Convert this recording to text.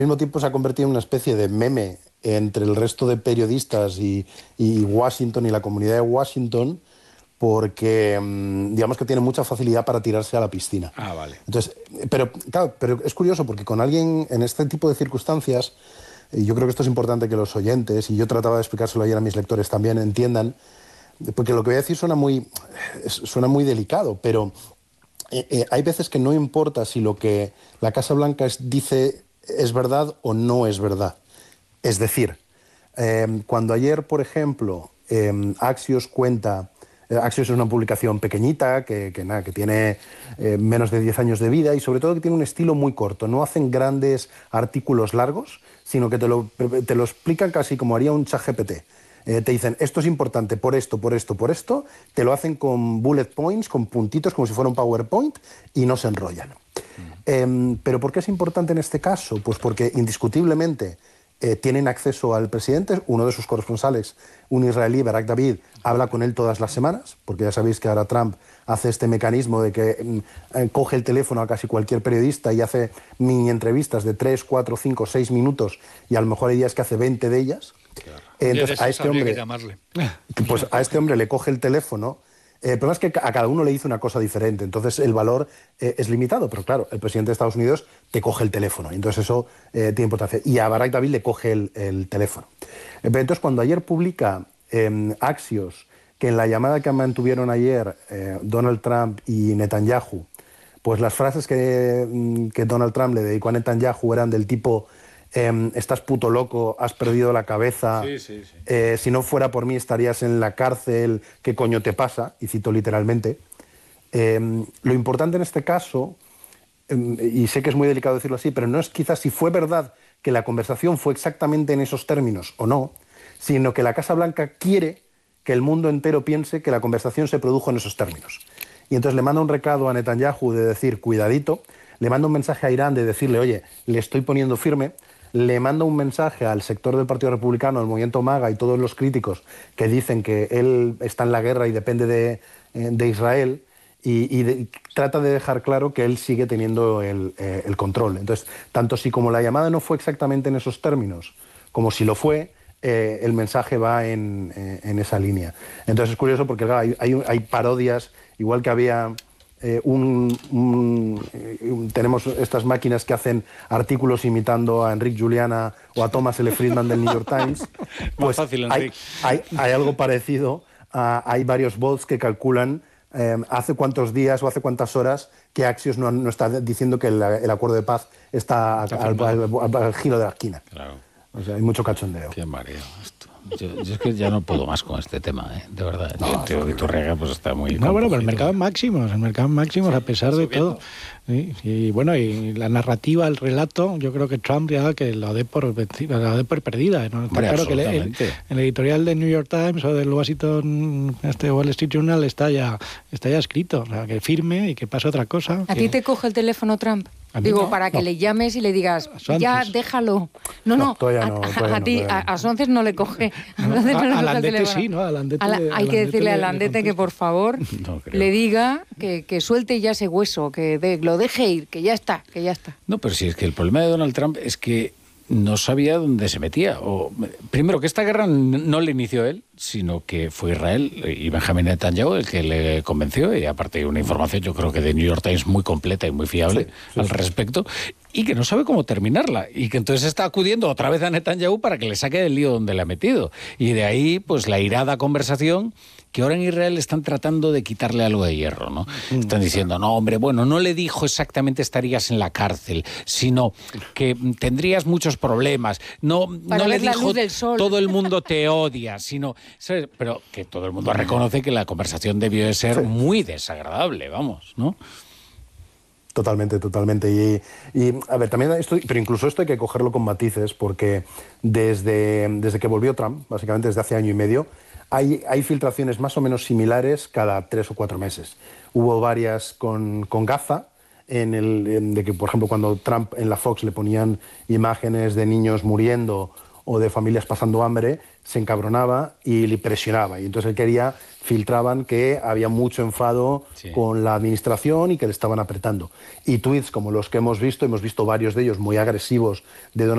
mismo tiempo se ha convertido en una especie de meme entre el resto de periodistas y Washington y la comunidad de Washington, porque digamos que tiene mucha facilidad para tirarse a la piscina. Ah, vale. Entonces, pero claro, pero es curioso porque con alguien en este tipo de circunstancias, y yo creo que esto es importante que los oyentes, y yo trataba de explicárselo ayer a mis lectores también, entiendan, porque lo que voy a decir suena muy delicado, pero hay veces que no importa si lo que la Casa Blanca dice es verdad o no es verdad. Es decir, cuando ayer, por ejemplo, Axios cuenta... Axios es una publicación pequeñita que tiene menos de 10 años de vida y sobre todo que tiene un estilo muy corto. No hacen grandes artículos largos, sino que te lo explican casi como haría un ChatGPT. Te dicen, esto es importante por esto, por esto, por esto. Te lo hacen con bullet points, con puntitos, como si fuera un PowerPoint, y no se enrollan. ¿Pero por qué es importante en este caso? Pues porque indiscutiblemente tienen acceso al presidente. Uno de sus corresponsales, un israelí, Barak David, habla con él todas las semanas, porque ya sabéis que ahora Trump hace este mecanismo de que coge el teléfono a casi cualquier periodista y hace mini entrevistas de 3, 4, 5, 6 minutos, y a lo mejor hay días que hace 20 de ellas. Claro. Entonces a este hombre le coge el teléfono. El problema es que a cada uno le dice una cosa diferente, entonces el valor es limitado, pero claro, el presidente de Estados Unidos te coge el teléfono, y entonces eso tiene importancia. Y a Barak David le coge el teléfono. Entonces cuando ayer publica Axios que en la llamada que mantuvieron ayer Donald Trump y Netanyahu, pues las frases que Donald Trump le dedicó a Netanyahu eran del tipo... estás puto loco, has perdido la cabeza, sí. Si no fuera por mí estarías en la cárcel, ¿qué coño te pasa? Y cito literalmente. Lo importante en este caso, y sé que es muy delicado decirlo así, pero no es quizás si fue verdad que la conversación fue exactamente en esos términos o no, sino que la Casa Blanca quiere que el mundo entero piense que la conversación se produjo en esos términos. Y entonces le manda un recado a Netanyahu de decir, cuidadito, le manda un mensaje a Irán de decirle, oye, le estoy poniendo firme. Le manda un mensaje al sector del Partido Republicano, al movimiento MAGA y todos los críticos que dicen que él está en la guerra y depende de Israel, y trata de dejar claro que él sigue teniendo el control. Entonces, tanto si como la llamada no fue exactamente en esos términos, como si lo fue, el mensaje va en esa línea. Entonces es curioso porque claro, hay parodias, igual que había... tenemos estas máquinas que hacen artículos imitando a Enrique Juliana o a Thomas L. Friedman del New York Times. Pues fácil, hay algo parecido. Hay varios bots que calculan hace cuántos días o hace cuántas horas que Axios no está diciendo que el acuerdo de paz está al giro de la esquina. Claro. O sea, hay mucho cachondeo. Qué mareo esto. Yo es que ya no puedo más con este tema, de verdad. Iturrega pues está muy... No, bueno, pero el mercado en máximos, a pesar de todo. Y bueno, y la narrativa, el relato, yo creo que Trump ya que la dé por perdida, ¿no? Está claro que el editorial del New York Times o del Washington, Wall Street Journal está ya escrito, o sea, que firme y que pase otra cosa. ¿A ti te coge el teléfono Trump? Digo, para que le llames y le digas, ya, déjalo. No, a ti, a Sonces no le coge. A Landete sí, ¿no? Hay que decirle a Landete que, por favor, le diga que suelte ya ese hueso, que lo deje ir, que ya está. No, pero sí, es que el problema de Donald Trump es que no sabía dónde se metía. Primero, que esta guerra no la inició él, sino que fue Israel y Benjamin Netanyahu el que le convenció, y aparte una información yo creo que de New York Times muy completa y muy fiable al respecto, y que no sabe cómo terminarla, y que entonces está acudiendo otra vez a Netanyahu para que le saque del lío donde le ha metido. Y de ahí, pues la irada conversación que ahora en Israel están tratando de quitarle algo de hierro, ¿no? Están diciendo, no, hombre, bueno, no le dijo exactamente estarías en la cárcel, sino que tendrías muchos problemas. No le dijo todo el mundo te odia, sino... ¿sabes? Pero que todo el mundo reconoce que la conversación debió de ser muy desagradable, vamos, ¿no? Totalmente. Y a ver, también pero incluso esto hay que cogerlo con matices, porque desde que volvió Trump, básicamente desde hace año y medio, hay filtraciones más o menos similares cada 3 o 4 meses. Hubo varias con Gaza, de que, por ejemplo, cuando Trump en la Fox le ponían imágenes de niños muriendo o de familias pasando hambre, se encabronaba y le presionaba. Y entonces filtraban que había mucho enfado con la administración y que le estaban apretando. Y tweets como los que hemos visto varios de ellos muy agresivos de Donald